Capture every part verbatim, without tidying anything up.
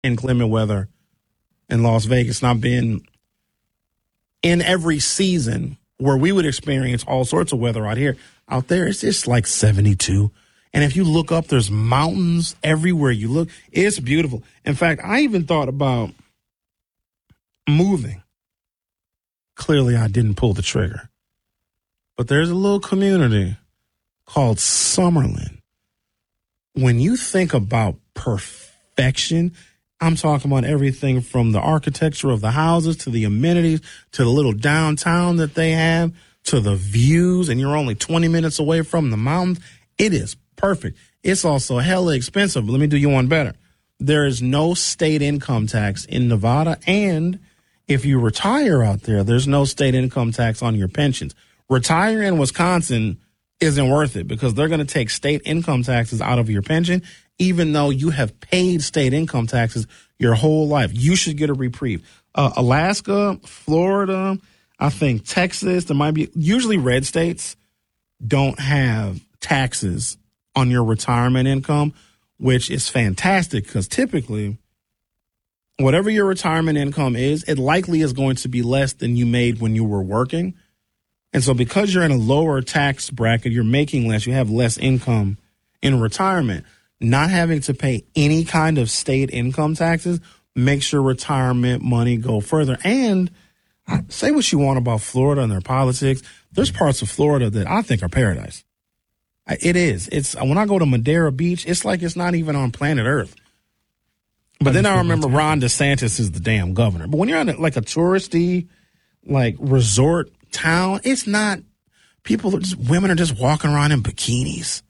inclement weather in Las Vegas, not been in every season where we would experience all sorts of weather out here. Out there, it's just like seventy-two. And if you look up, there's mountains everywhere you look. It's beautiful. In fact, I even thought about moving. Clearly, I didn't pull the trigger. But there's a little community called Summerlin. When you think about perfection, I'm talking about everything from the architecture of the houses to the amenities to the little downtown that they have to the views, and you're only twenty minutes away from the mountains. It is perfect. It's also hella expensive. Let me do you one better. There is no state income tax in Nevada, and if you retire out there, there's no state income tax on your pensions. Retiring in Wisconsin isn't worth it because they're going to take state income taxes out of your pension, even though you have paid state income taxes your whole life. You should get a reprieve. Uh, Alaska, Florida, I think Texas, there might be, usually red states don't have taxes on your retirement income, which is fantastic because typically whatever your retirement income is, it likely is going to be less than you made when you were working. And so because you're in a lower tax bracket, you're making less, you have less income in retirement. Not having to pay any kind of state income taxes makes your retirement money go further. And say what you want about Florida and their politics. There's parts of Florida that I think are paradise. It is. It's when I go to Madeira Beach, it's like it's not even on planet Earth. But then I remember Ron DeSantis is the damn governor. But when you're on like a touristy, like resort town, it's not. People are just, women are just walking around in bikinis.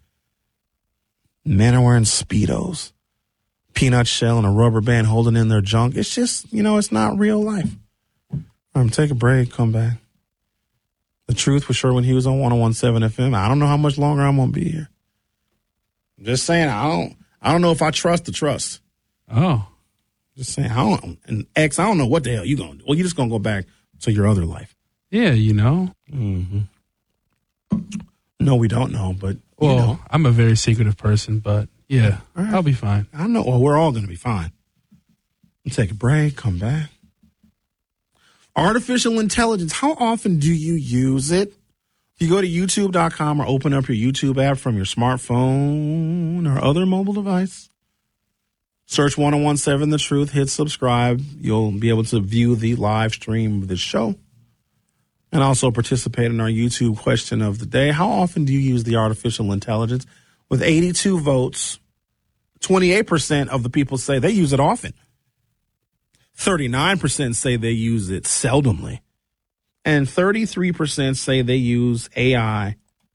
Men are wearing Speedos, peanut shell and a rubber band holding in their junk. It's just, you know, it's not real life. I'm um, take a break, come back. The Truth with Sherwin Hughes on one oh one point seven F M. I don't know how much longer I'm gonna be here. I'm just saying, I don't. I don't know if I trust the trust. Oh, just saying, I don't. And X, I don't know what the hell you gonna do. Well, you just gonna go back to your other life. Yeah, you know. Mm-hmm. No, we don't know, but well, you know. I'm a very secretive person, but yeah, right. I'll be fine. I know. Well, we're all gonna be fine. Take a break, come back. Artificial intelligence. How often do you use it? If you go to YouTube dot com or open up your YouTube app from your smartphone or other mobile device, search one oh one point seven The Truth, hit subscribe. You'll be able to view the live stream of the show and also participate in our YouTube question of the day. How often do you use the artificial intelligence? With eighty-two votes, twenty-eight percent of the people say they use it often. thirty-nine percent say they use it seldomly. And thirty-three percent say they use A I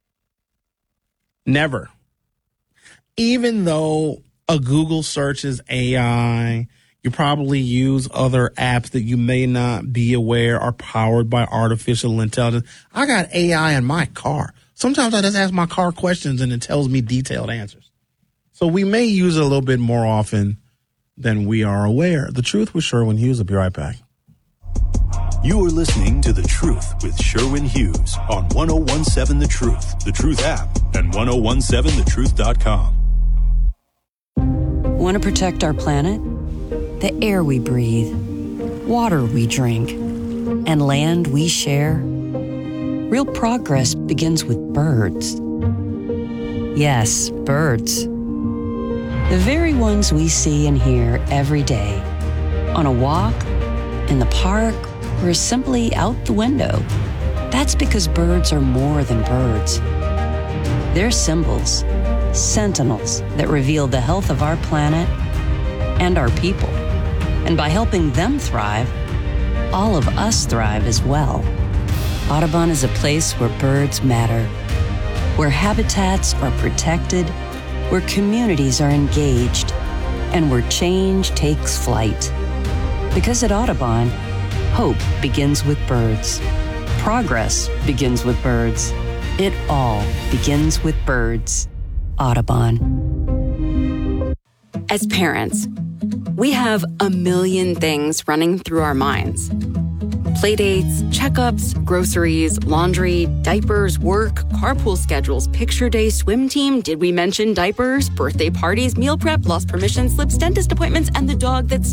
never. Even though a Google search is A I, you probably use other apps that you may not be aware are powered by artificial intelligence. I got A I in my car. Sometimes I just ask my car questions and it tells me detailed answers. So we may use it a little bit more often than we are aware. The Truth with Sherwin Hughes. I'll be right back. You are listening to The Truth with Sherwin Hughes on one oh one point seven The Truth, The Truth app, and ten seventeen the truth dot com. Want to protect our planet? The air we breathe, water we drink, and land we share? Real progress begins with birds. Yes, birds. The very ones we see and hear every day. On a walk, in the park, or simply out the window. That's because birds are more than birds. They're symbols, sentinels that reveal the health of our planet and our people. And by helping them thrive, all of us thrive as well. Audubon is a place where birds matter, where habitats are protected, where communities are engaged, and where change takes flight. Because at Audubon, hope begins with birds. Progress begins with birds. It all begins with birds. Audubon. As parents, we have a million things running through our minds. Playdates, checkups, groceries, laundry, diapers, work, carpool schedules, picture day, swim team, did we mention diapers, birthday parties, meal prep, lost permission slips, dentist appointments, and the dog that's